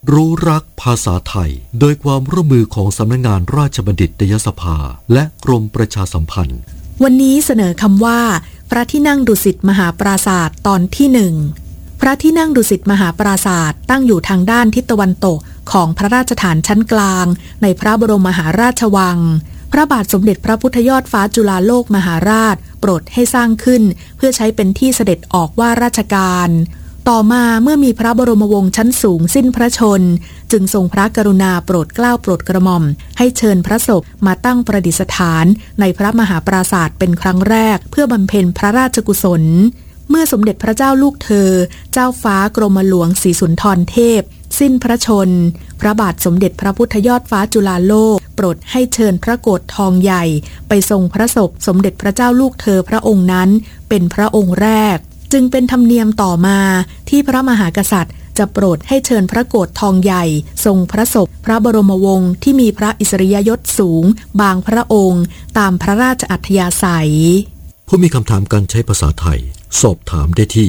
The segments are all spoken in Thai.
รู้รักภาษาไทยโดยความร่วมมือของสำนักงานราชบัณฑิตยสภาและกรมประชาสัมพันธ์วันนี้เสนอคำว่าพระที่นั่งดุสิตมหาปราสาทตอนที่หนึ่งพระที่นั่งดุสิตมหาปราสาทตั้งอยู่ทางด้านทิศตะวันตกของพระราชฐานชั้นกลางในพระบรมมหาราชวังพระบาทสมเด็จพระพุทธยอดฟ้าจุฬาโลกมหาราชโปรดให้สร้างขึ้นเพื่อใช้เป็นที่เสด็จออกว่าราชการต่อมาเมื่อมีพระบรมวงศ์ชั้นสูงสิ้นพระชนจึงทรงพระกรุณาโปรดเกล้าโปรดกระหม่อมให้เชิญพระศพมาตั้งประดิษฐานในพระมหาปราสาทเป็นครั้งแรกเพื่อบำเพ็ญพระราชกุศลเมื่อสมเด็จพระเจ้าลูกเธอเจ้าฟ้ากรมหลวงศรีสุนทรเทพสิ้นพระชนพระบาทสมเด็จพระพุทธยอดฟ้าจุฬาโลกโปรดให้เชิญพระโกฐทองใหญ่ไปทรงพระศพสมเด็จพระเจ้าลูกเธอพระองค์นั้นเป็นพระองค์แรกจึงเป็นธรรมเนียมต่อมาที่พระมหากษัตริย์จะโปรดให้เชิญพระโกฐทองใหญ่ทรงพระศพพระบรมวงศ์ที่มีพระอิสริยยศสูงบางพระองค์ตามพระราชอัธยาศัยผู้มีคำถามการใช้ภาษาไทยสอบถามได้ที่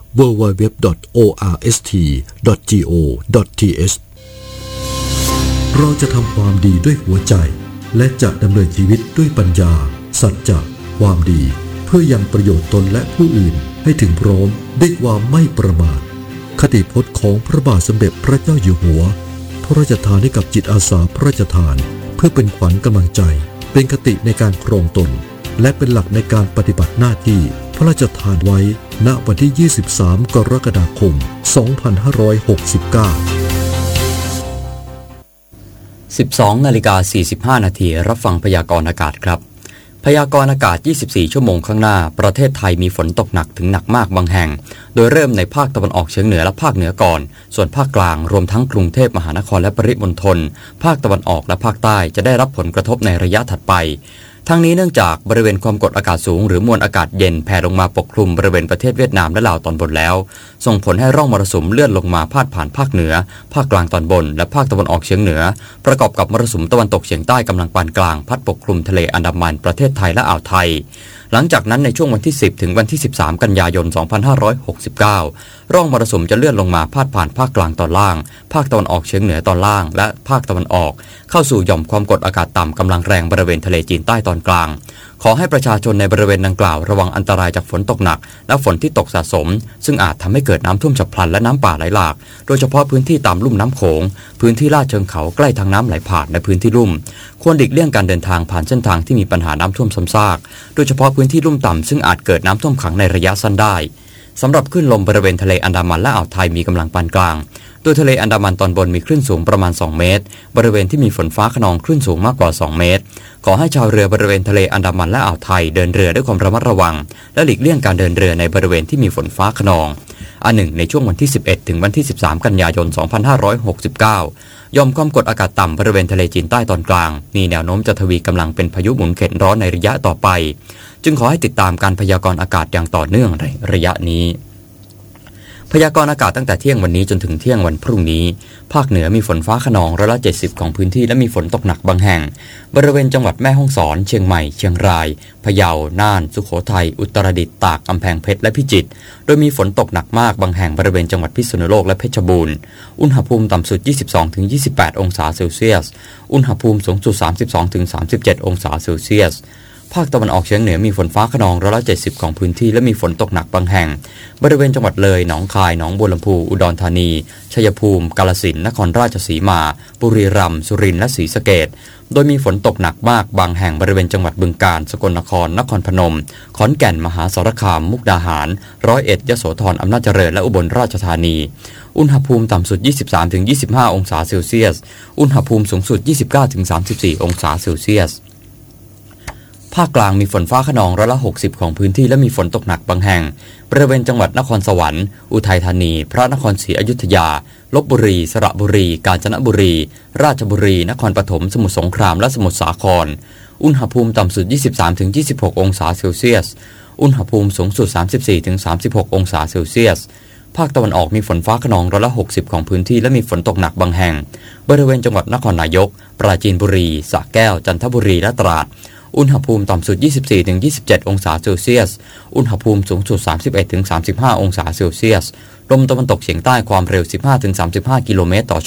www.orst.go.th เราจะทำความดีด้วยหัวใจและจะดำเนินชีวิตด้วยปัญญาสัจจะความดีเพื่อยังประโยชน์ตนและผู้อื่นให้ถึงพร้อมด้วยความไม่ประมาทคติพจน์ของพระบาทสมเด็จพระเจ้าอยู่หัวพระราชทานให้กับจิตอาสาพระราชทานเพื่อเป็นขวัญกำลังใจเป็นคติในการครองตนและเป็นหลักในการปฏิบัติหน้าที่พระราชทานไว้ณวันที่ 23 กรกฎาคม 2569 12:45 น.รับฟังพยากรณ์อากาศครับพยากรณ์อากาศ 24 ชั่วโมงข้างหน้าประเทศไทยมีฝนตกหนักถึงหนักมากบางแห่งโดยเริ่มในภาคตะวันออกเฉียงเหนือและภาคเหนือก่อนส่วนภาคกลางรวมทั้งกรุงเทพมหานครและปริมณฑลภาคตะวันออกและภาคใต้จะได้รับผลกระทบในระยะถัดไปทั้งนี้เนื่องจากบริเวณความกดอากาศสูงหรือมวลอากาศเย็นแผ่ลงมาปกคลุมบริเวณประเทศเวียดนามและลาวตอนบนแล้วส่งผลให้ร่องมรสุมเลื่อนลงมาพาดผ่านภาคเหนือภาคกลางตอนบนและภาคตะวันออกเฉียงเหนือประกอบกับมรสุมตะวันตกเฉียงใต้กำลังปานกลางพัดปกคลุมทะเลอันดามันประเทศไทยและอ่าวไทยหลังจากนั้นในช่วงวันที่10ถึงวันที่13กันยายน2569ร่องมรสุมจะเลื่อนลงมาพาดผ่านภาคกลางตอนล่างภาคตะวันออกเฉียงเหนือตอนล่างและภาคตะวันออกเข้าสู่หย่อมความกดอากาศต่ำกำลังแรงบริเวณทะเลจีนใต้ตอนกลางขอให้ประชาชนในบริเวณดังกล่าวระวังอันตรายจากฝนตกหนักและฝนที่ตกสะสมซึ่งอาจทำให้เกิดน้ำท่วมฉับพลันและน้ำป่าไหลหลากโดยเฉพาะพื้นที่ตามลุ่มน้ำโขงพื้นที่ลาดเชิงเขาใกล้ทางน้ำไหลผ่านในพื้นที่ลุ่มควรหลีกเลี่ยงการเดินทางผ่านเส้นทางที่มีปัญหาน้ำท่วมซ้ำซากโดยเฉพาะพื้นที่ลุ่มต่ำซึ่งอาจเกิดน้ำท่วมขังในระยะสั้นได้สำหรับคลื่นลมบริเวณทะเลอันดามันและอ่าวไทยมีกำลังปานกลางโดยทะเลอันดามันตอนบนมีคลื่นสูงประมาณ2เมตรบริเวณที่มีฝนฟ้าคะนองคลื่นสูงมากกว่า2เมตรขอให้ชาวเรือบริเวณทะเลอันดามันและอ่าวไทยเดินเรือด้วยความระมัดระวังและหลีกเลี่ยงการเดินเรือในบริเวณที่มีฝนฟ้าคะนองอันหนึ่งในช่วงวันที่11ถึงวันที่13กันยายน2569ยอมความกดอากาศต่ำบริเวณทะเลจีนใต้ตอนกลางมีแนวโน้มจะทวีกำลังเป็นพายุหมุนเข็นร้อนในระยะต่อไปจึงขอให้ติดตามการพยากรณ์อากาศอย่างต่อเนื่องในระยะนี้พยากรณ์อากาศตั้งแต่เที่ยงวันนี้จนถึงเที่ยงวันพรุ่งนี้ภาคเหนือมีฝนฟ้าคะนอง70%ของพื้นที่และมีฝนตกหนักบางแห่งบริเวณจังหวัดแม่ฮ่องสอนเชียงใหม่เชียงรายพะเยาน่านสุโขทัยอุตรดิตถ์ตากกำแพงเพชรและพิจิตรโดยมีฝนตกหนักมากบางแห่งบริเวณจังหวัดพิษณุโลกและเพชรบูรณ์อุณหภูมิต่ำสุด 22-28 องศาเซลเซียสอุณหภูมิสูงสุด 32-37 องศาเซลเซียสภาคตะวันออกเฉียงเหนือมีฝนฟ้าคะนอง70%ของพื้นที่และมีฝนตกหนักบางแห่งบริเวณจังหวัดเลยหนองคายหนองบัวลำพูอุดรธานีชัยภูมิกาฬสินธุ์นครราชสีมาบุรีรัมย์สุรินทร์และศรีสะเกษโดยมีฝนตกหนักมากบางแห่งบริเวณจังหวัดบึงกาฬสกลนครนครพนมขอนแก่นมหาสารคามมุกดาหาร101ยโสธรอำนาจเจริญและอุบลราชธานีอุณหภูมิต่ำสุด 23-25 องศาเซลเซียสอุณหภูมิสูงสุด 29-34 องศาเซลเซียสภาคกลางมีฝนฟ้าคะนอง60%ของพื้นที่และมีฝนตกหนักบางแห่งบริเวณจังหวัดนครสวรรค์อุทัยธานีพระนครศรีอยุธยาลพบุรีสระบุรีกาญจนบุรีราชบุรีนครปฐมสมุทรสงครามและสมุทรสาครอุณหภูมิต่ำสุด 23-26 องศาเซลเซียสอุณหภูมิสูงสุด 34-36 องศาเซลเซียสภาคตะวันออกมีฝนฟ้าคะนอง60%ของพื้นที่และมีฝนตกหนักบางแห่งบริเวณจังหวัดนครนายกปราจีนบุรีสระแก้วจันทบุรีและตราดอุณหภูมิต่ำสุด 24-27 องศาเซลเซียสอุณหภูมิสูงสุด 31-35 องศาเซลเซียสลมตะวันตกเฉียงใต้ความเร็ว 15-35 กิโลเมตรต่อ